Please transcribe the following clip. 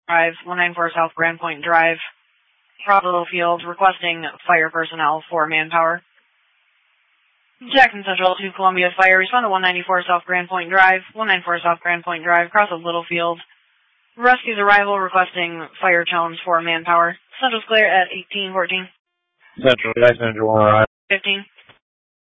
Drive, 194 South Grand Point Drive, Bravo Field, requesting fire personnel for manpower. Jackson Central to Columbia Fire, respond to 194 South Grand Point Drive, 194 South Grand Point Drive, across a Littlefield. Rescue's arrival, requesting fire tones for manpower. Central's clear at 1814. Central, Jackson Central, 15.